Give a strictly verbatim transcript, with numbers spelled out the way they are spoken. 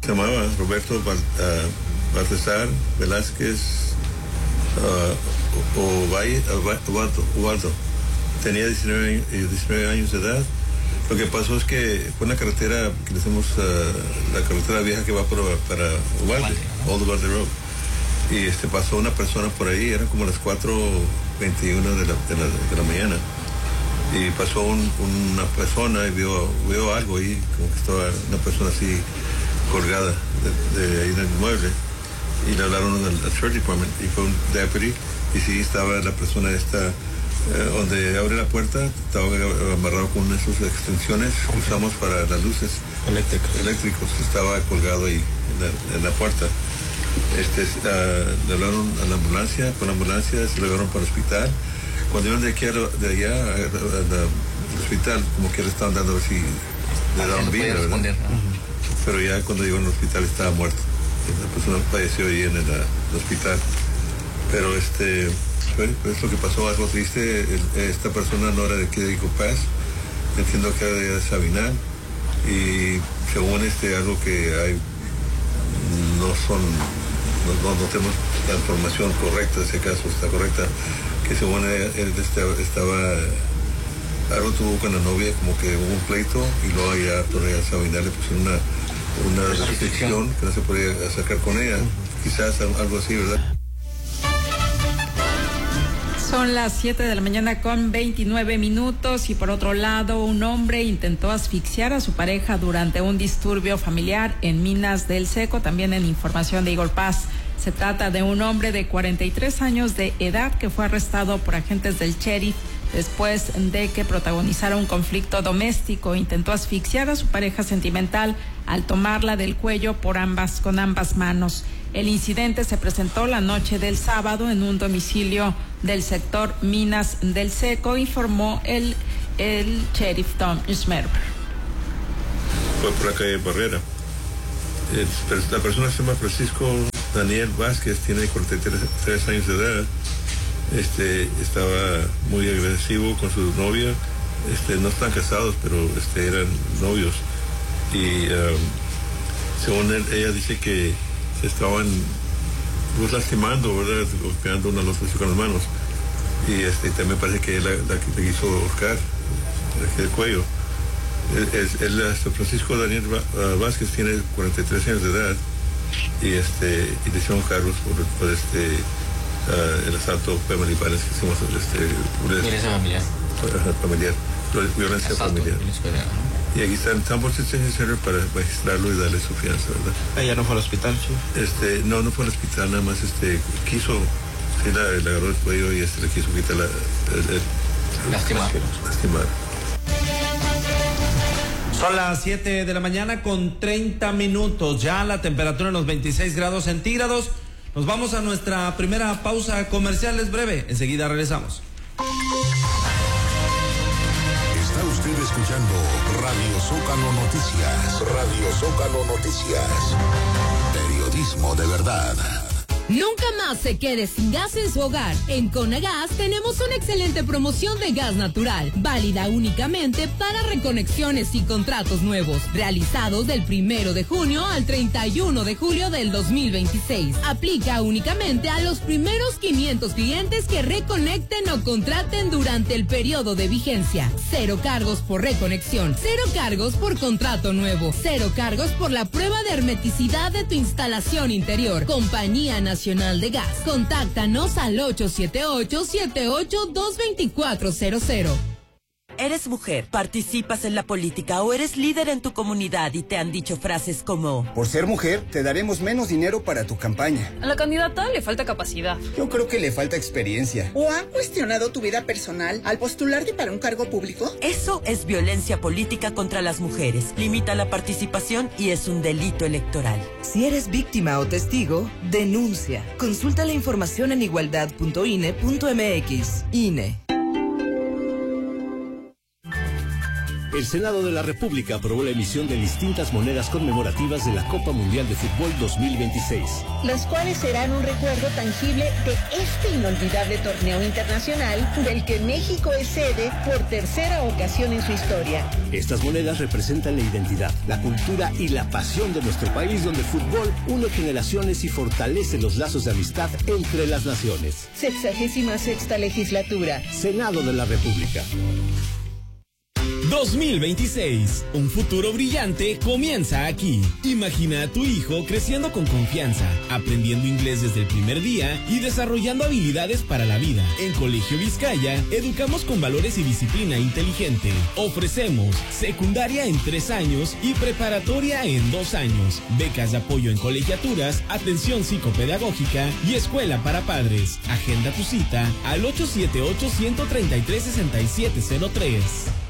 Se llamaba Roberto Bal, uh, Baltasar Velázquez uh, Ovalle, Ubaldo, Ubaldo. Tenía diecinueve, diecinueve años de edad. Lo que pasó es que fue una carretera que le decimos uh, la carretera vieja que va por, para Ubalde, Old Ubalde Road. Y este, pasó una persona por ahí, eran como las cuatro veintiuno de la, de la, de la mañana. Y pasó un, una persona y vio, vio algo ahí, como que estaba una persona así colgada de, de ahí en el mueble. Y le hablaron al, al Sheriff Department y fue un deputy. Y sí, estaba la persona esta, eh, donde abre la puerta, estaba amarrado con esas extensiones que usamos para las luces eléctricos. eléctricos. Estaba colgado ahí en la, en la puerta. Este, uh, le hablaron a la ambulancia, con la ambulancia se lo llevaron para el hospital. Cuando iban de aquí a lo, de allá al hospital, como que le estaban dando a ver si le daban vida, ¿verdad? Uh-huh. Pero ya cuando llegó al hospital estaba muerto. La persona falleció ahí en el, el hospital. Pero este, fue, es lo que pasó, algo triste. El, esta persona no era de aquí de Eagle Pass, entiendo que era de Sabinal. Y según este, algo que hay, no son, no, no, no tenemos la información correcta, ese caso está correcta, que según él, él estaba, algo tuvo con la novia, como que hubo un pleito, y luego allá por allá Sabinal le pusieron una, una restricción que no se podía acercar con ella, quizás algo así, ¿verdad? Son las siete de la mañana con veintinueve minutos y por otro lado, un hombre intentó asfixiar a su pareja durante un disturbio familiar en Minas del Seco, también en información de Eagle Pass. Se trata de un hombre de cuarenta y tres años de edad que fue arrestado por agentes del sheriff después de que protagonizara un conflicto doméstico. Intentó asfixiar a su pareja sentimental al tomarla del cuello por ambas, con ambas manos. El incidente se presentó la noche del sábado en un domicilio del sector Minas del Seco, informó el, el sheriff Tom Schmerber. Fue por la calle Barrera. Es, la persona se llama Francisco Daniel Vázquez, tiene cuarenta y tres años de edad. Este, estaba muy agresivo con su novia. Este, no están casados, pero este, eran novios. Y um, según él, ella dice que se estaban pues, lastimando, ¿verdad? Golpeando una a la otra con las manos. Y este, también parece que él la, la, la quiso ahorcar el cuello. El, el, el Francisco Daniel Vázquez tiene cuarenta y tres años de edad y este y le hicieron cargos por, por este uh, el asalto family violence que hicimos este violencia familiar familiar violencia asalto, familiar y aquí está en Tambor Detention Center para registrarlo y darle su fianza, ¿verdad? Ella no fue al hospital, ¿sí? Este no no fue al hospital, nada más este quiso sí, la, le agarró el cuello y este le quiso quitar la el, el, lastimar lastimar. Son las siete de la mañana con treinta minutos, ya la temperatura en los veintiséis grados centígrados. Nos vamos a nuestra primera pausa comercial, es breve, enseguida regresamos. Está usted escuchando Radio Zócalo Noticias, Radio Zócalo Noticias, periodismo de verdad. Nunca más se quede sin gas en su hogar. En Conagas tenemos una excelente promoción de gas natural, válida únicamente para reconexiones y contratos nuevos, realizados del primero de junio al treinta y uno de julio del dos mil veintiséis. Aplica únicamente a los primeros quinientos clientes que reconecten o contraten durante el periodo de vigencia. Cero cargos por reconexión, cero cargos por contrato nuevo, cero cargos por la prueba de hermeticidad de tu instalación interior. Compañía Nacional de Gas. Contáctanos al ocho siete ocho, siete ocho dos, dos cuatro cero cero. ¿Eres mujer, participas en la política o eres líder en tu comunidad y te han dicho frases como: por ser mujer, te daremos menos dinero para tu campaña? A la candidata le falta capacidad. Yo creo que le falta experiencia. ¿O han cuestionado tu vida personal al postularte para un cargo público? Eso es violencia política contra las mujeres. Limita la participación y es un delito electoral. Si eres víctima o testigo, denuncia. Consulta la información en igualdad punto I N E punto M X. I N E. El Senado de la República aprobó la emisión de distintas monedas conmemorativas de la Copa Mundial de Fútbol dos mil veintiséis. Las cuales serán un recuerdo tangible de este inolvidable torneo internacional del que México es sede por tercera ocasión en su historia. Estas monedas representan la identidad, la cultura y la pasión de nuestro país, donde el fútbol une generaciones y fortalece los lazos de amistad entre las naciones. Sexagésima sexta legislatura. Senado de la República. dos mil veintiséis. Un futuro brillante comienza aquí. Imagina a tu hijo creciendo con confianza, aprendiendo inglés desde el primer día y desarrollando habilidades para la vida. En Colegio Vizcaya, educamos con valores y disciplina inteligente. Ofrecemos secundaria en tres años y preparatoria en dos años. Becas de apoyo en colegiaturas, atención psicopedagógica y escuela para padres. Agenda tu cita al ocho siete ocho, uno tres tres, seis siete cero tres.